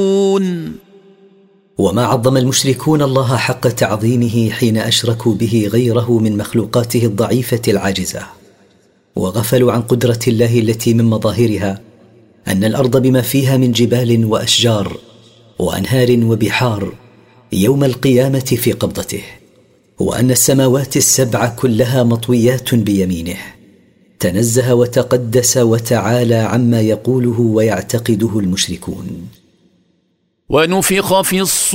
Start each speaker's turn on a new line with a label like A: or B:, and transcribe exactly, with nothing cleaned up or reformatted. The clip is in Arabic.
A: وما عظم المشركون الله حق تعظيمه حين أشركوا به غيره من مخلوقاته الضعيفة العاجزة، وغفلوا عن قدرة الله التي من مظاهرها أن الأرض بما فيها من جبال وأشجار وأنهار وبحار يوم القيامة في قبضته، وأن السماوات السبع كلها مطويات بيمينه، تنزه وتقدس وتعالى عما يقوله ويعتقده المشركون.
B: ونفخ في الصور